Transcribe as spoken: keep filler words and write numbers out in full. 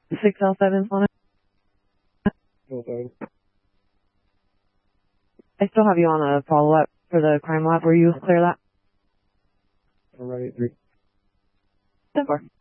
six L seven on it. Okay. I still have you on a follow-up for the crime lab. Were you clear that? All right, three. ten four.